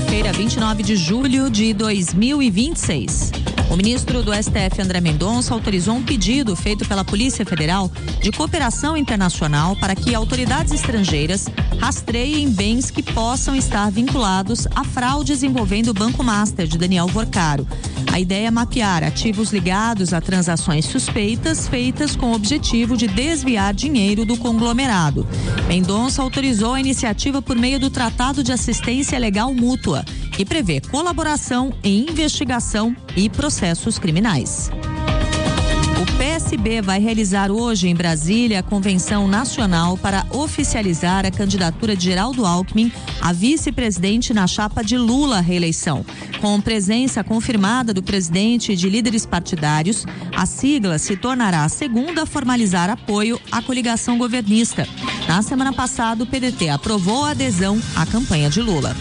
Segunda-feira, 29 de julho de 2026. O ministro do STF, André Mendonça, autorizou um pedido feito pela Polícia Federal de cooperação internacional para que autoridades estrangeiras rastreiem bens que possam estar vinculados a fraudes envolvendo o Banco Master de Daniel Vorcaro. A ideia é mapear ativos ligados a transações suspeitas feitas com o objetivo de desviar dinheiro do conglomerado. Mendonça autorizou a iniciativa por meio do Tratado de Assistência Legal Mútua, que prevê colaboração em investigação e processos criminais. O PSB vai realizar hoje em Brasília a convenção nacional para oficializar a candidatura de Geraldo Alckmin a vice-presidente na chapa de Lula à reeleição. Com presença confirmada do presidente e de líderes partidários, a sigla se tornará a segunda a formalizar apoio à coligação governista. Na semana passada, o PDT aprovou a adesão à campanha de Lula.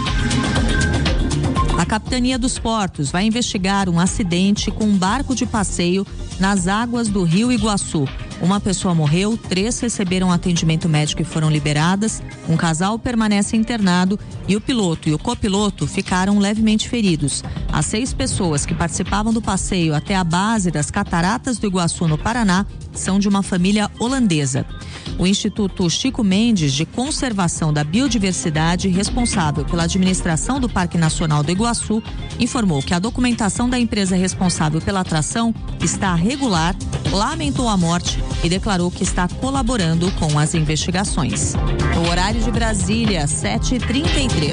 A Capitania dos Portos vai investigar um acidente com um barco de passeio nas águas do Rio Iguaçu. Uma pessoa morreu, 3 receberam atendimento médico e foram liberadas, um casal permanece internado e o piloto e o copiloto ficaram levemente feridos. As 6 pessoas que participavam do passeio até a base das Cataratas do Iguaçu, no Paraná, são de uma família holandesa. O Instituto Chico Mendes de Conservação da Biodiversidade, responsável pela administração do Parque Nacional do Iguaçu, informou que a documentação da empresa responsável pela atração está regular, lamentou a morte e declarou que está colaborando com as investigações. O horário de Brasília, 7h33.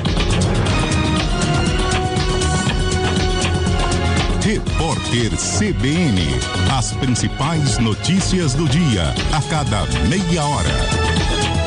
Repórter CBN. As principais notícias do dia, a cada meia hora.